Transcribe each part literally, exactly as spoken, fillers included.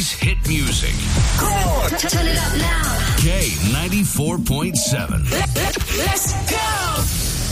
Hit music. Cool. Turn it up now. K ninety-four point seven. Let's go.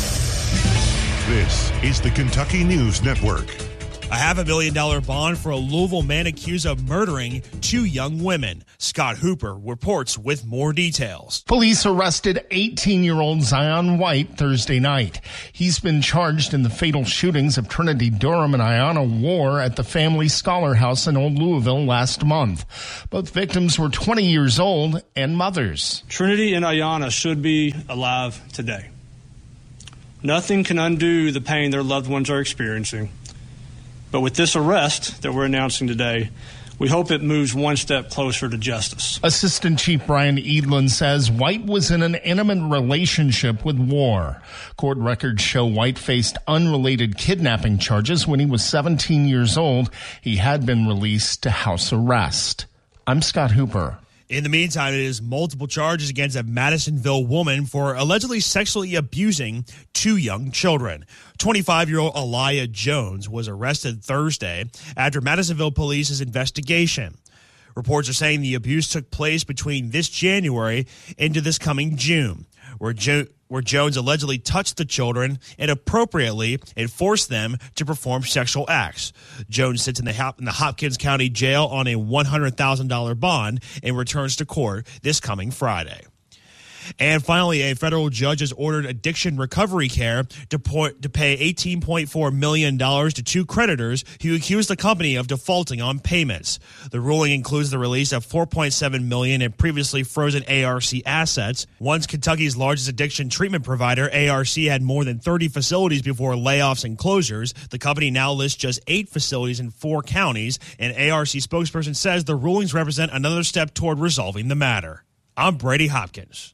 This is the Kentucky News Network. A half a million dollar bond for a Louisville man accused of murdering two young women. Scott Hooper reports with more details. Police arrested eighteen-year-old Zion White Thursday night. He's been charged in the fatal shootings of Trinity Durham and Ayanna War at the Family Scholar House in Old Louisville last month. Both victims were twenty years old and mothers. Trinity and Ayanna should be alive today. Nothing can undo the pain their loved ones are experiencing. But with this arrest that we're announcing today, we hope it moves one step closer to justice. Assistant Chief Brian Edlin says White was in an intimate relationship with War. Court records show White faced unrelated kidnapping charges when he was seventeen years old. He had been released to house arrest. I'm Scott Hooper. In the meantime, it is multiple charges against a Madisonville woman for allegedly sexually abusing two young children. twenty-five-year-old Aliyah Jones was arrested Thursday after Madisonville police's investigation. Reports are saying the abuse took place between this January into this coming June, where jo- where Jones allegedly touched the children inappropriately and forced them to perform sexual acts. Jones sits in the, Hop- in the Hopkins County Jail on a one hundred thousand dollars bond and returns to court this coming Friday. And finally, a federal judge has ordered addiction recovery care to, po- to pay eighteen point four million dollars to two creditors who accused the company of defaulting on payments. The ruling includes the release of four point seven million dollars in previously frozen A R C assets. Once Kentucky's largest addiction treatment provider, A R C had more than thirty facilities before layoffs and closures. The company now lists just eight facilities in four counties. An A R C spokesperson says the rulings represent another step toward resolving the matter. I'm Brady Hopkins.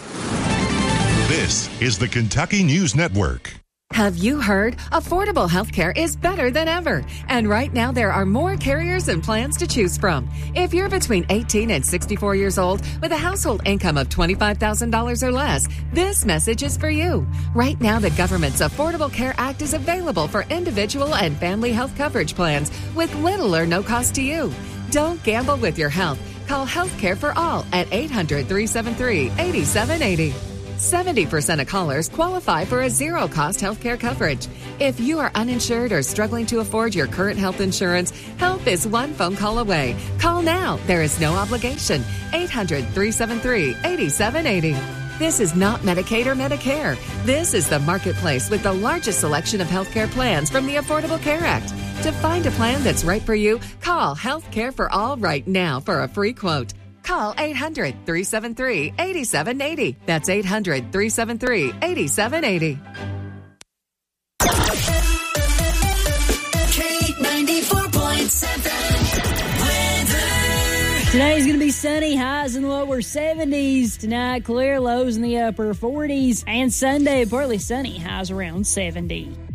This is the Kentucky News Network. Have you heard? Affordable healthcare is better than ever. And right now there are more carriers and plans to choose from. If you're between eighteen and sixty-four years old with a household income of twenty-five thousand dollars or less, this message is for you. Right now the government's Affordable Care Act is available for individual and family health coverage plans with little or no cost to you. Don't gamble with your health. Call Healthcare for All at eight hundred, three seven three, eight seven eight zero. seventy percent of callers qualify for a zero-cost healthcare coverage. If you are uninsured or struggling to afford your current health insurance, help is one phone call away. Call now. There is no obligation. eight hundred, three seven three, eight seven eight zero. This is not Medicaid or Medicare. This is the marketplace with the largest selection of healthcare plans from the Affordable Care Act. To find a plan that's right for you, call Healthcare for All right now for a free quote. Call eight hundred, three seven three, eight seven eight zero. That's eight hundred, three seven three, eight seven eight zero. K ninety-four point seven. Weather. Today's going to be sunny, highs in the lower seventies. Tonight, clear, lows in the upper forties. And Sunday, partly sunny, highs around seventy.